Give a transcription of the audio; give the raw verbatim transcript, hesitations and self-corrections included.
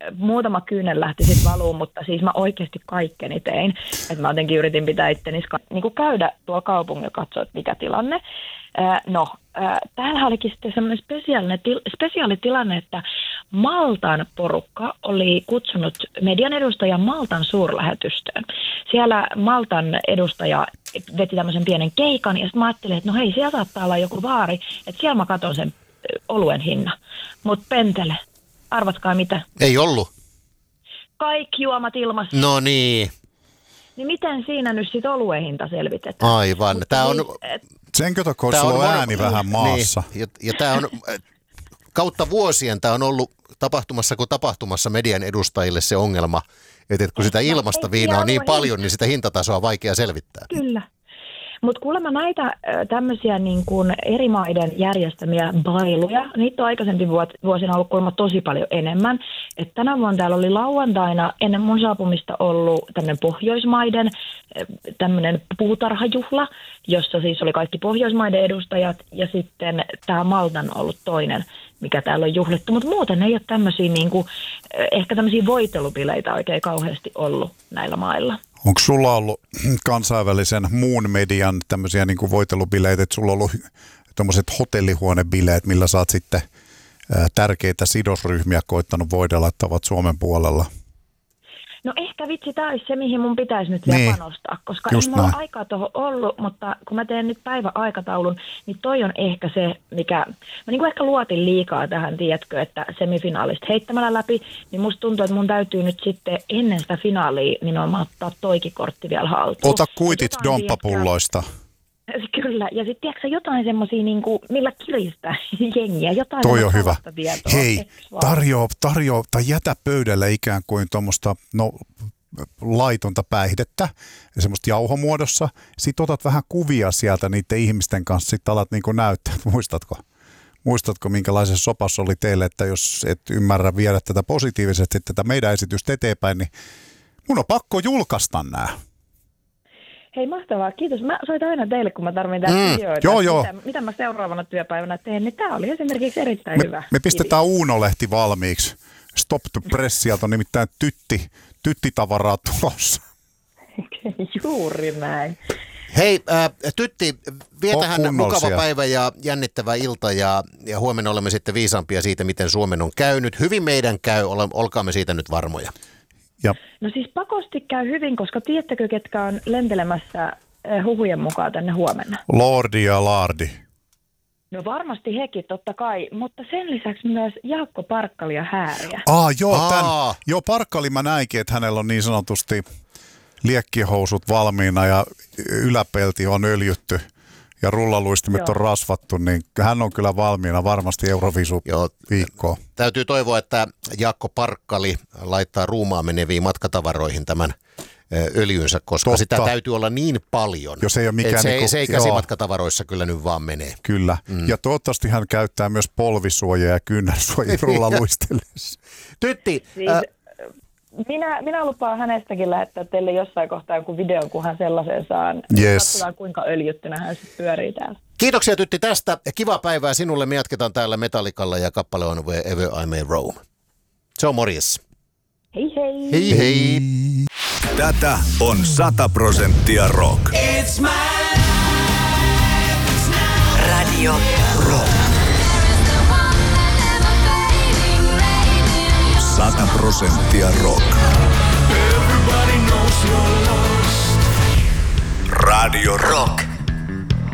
muutama kyynel lähti sitten valuun, mutta siis mä oikeasti kaikkeni tein. Että mä jotenkin yritin pitää itteni niin kuin käydä tuolla kaupungilla katsoa, että mikä tilanne. Äh, no, äh, täällä olikin sitten semmoinen spesiaalinen til- spesiaalitilanne, että Maltan porukka oli kutsunut median edustajan Maltan suurlähetystöön. Siellä Maltan edustaja veti tämmöisen pienen keikan ja sitten mä ajattelin, että no hei, siellä saattaa olla joku vaari, että siellä mä katon sen oluen hinnan. Mutta pentele, arvatkaa mitä? Ei ollut. Kaikki juomat ilmassa. No niin. Niin miten siinä nyt sit oluen hinta selvitetään? Aivan. Tää on... Sen kato, kun sulla on ääni vähän maassa. Niin. Ja, ja tää on kautta vuosien tää on ollut tapahtumassa kuin tapahtumassa median edustajille se ongelma, että kun sitä ilmasta viinaa on niin paljon, niin sitä hintatasoa on vaikea selvittää. Kyllä. Mutta kuulemma näitä tämmöisiä niin kuin eri maiden järjestämiä bailuja, niitä on aikaisempi vuosina ollut kuulemma tosi paljon enemmän. Et tänä vuonna täällä oli lauantaina ennen mun saapumista ollut tämmöinen Pohjoismaiden tämmöinen puutarhajuhla, jossa siis oli kaikki Pohjoismaiden edustajat ja sitten tämä Maltan on ollut toinen, mikä täällä on juhlittu. Mutta muuten ei ole tämmöisiä niin kuin, ehkä tämmöisiä voitelubileitä oikein kauheasti ollut näillä mailla. Onko sulla ollut kansainvälisen muun median tämmöisiä niin kuin voitelubileitä, että sulla on ollut tämmöiset hotellihuonebileet, millä sä oot sitten ää, tärkeitä sidosryhmiä koittanut voidella, että ovat Suomen puolella? No ehkä vitsi, tämä olisi se, mihin mun pitäisi nyt vielä niin. panostaa, koska Just ei mulla näin. ole aikaa tuohon ollut, mutta kun mä teen nyt päiväaikataulun, niin toi on ehkä se, mikä, mä niin kuin ehkä luotin liikaa tähän, tiedätkö, että semifinaalista heittämällä läpi, niin musta tuntuu, että mun täytyy nyt sitten ennen sitä finaalia nimenomaan ottaa toikin kortti vielä haltuun. Ota kuitit domppapulloista. Kyllä, ja sitten tiedätkö jotain semmoisia, niin kuin, millä kiristää jengiä, jotain toi on hyvä. Tietoa. Hei, tarjoa, tarjoa tai jätä pöydälle ikään kuin tuommoista, no laitonta päihdettä, semmoista jauhomuodossa. Sitten otat vähän kuvia sieltä niiden ihmisten kanssa, sitten alat niin kuin näyttää, muistatko? Muistatko, minkälaisessa sopassa oli teille, että jos et ymmärrä viedä tätä positiivisesti, tätä meidän esitystä eteenpäin, niin mun on pakko julkaista nämä. Hei, mahtavaa. Kiitos. Mä soitan aina teille, kun mä tarvitsen mm. videoita. Joo, joo. Mitä, mitä mä seuraavana työpäivänä teen, niin tää oli esimerkiksi erittäin me, hyvä. Me pistetään Uuno-lehti valmiiksi. Stop the press, sieltä on nimittäin tytti, tyttitavaraa tulossa. Juuri näin. Hei, äh, Tytti, vietähän mukava siellä. päivä ja jännittävä ilta ja, ja huomenna olemme sitten viisaampia siitä, miten Suomen on käynyt. Hyvin meidän käy, ole, olkaamme siitä nyt varmoja. Ja. No siis pakosti käy hyvin, koska tiedättekö, ketkä on lentelemässä huhujen mukaan tänne huomenna? Lordi ja Laardi. No varmasti hekin, totta kai, mutta sen lisäksi myös Jaakko Parkkali ja Hääriä. Aa, joo, Aa. Tämän, joo, Parkkali mä näinkin, että hänellä on niin sanotusti liekkihousut valmiina ja yläpelti on öljytty ja rullaluistimet joo. on rasvattu, niin hän on kyllä valmiina varmasti Eurovisu-viikkoon. Täytyy toivoa, että Jaakko Parkkali laittaa ruumaan meneviin matkatavaroihin tämän öljynsä, koska Totta. sitä täytyy olla niin paljon, Jos ei ole mikään se, niinku, se ei käsimatkatavaroissa kyllä nyt vaan menee. Kyllä, mm. ja toivottavasti hän käyttää myös polvisuojia ja kynnärsuojia rullaluistellessa. Tytti, siis, äh, minä, minä lupaan hänestäkin lähettää teille jossain kohtaa joku videon, kun hän sellaisen saa. Yes. Katsotaan, kuinka öljyttynä hän sitten pyörii täällä. Kiitoksia Tytti tästä. Kivaa päivää sinulle. Me jatketaan täällä Metallicalla ja kappale on Wherever I May Roam. Se on morjes. Hei hei. Hei hei. Tätä on sata prosenttia rock. It's my life, it's now. Radio Rock. sata prosenttia rock. Everybody knows you're lost. Radio Rock.